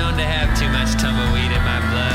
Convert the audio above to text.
known to have too much tumbleweed in my blood.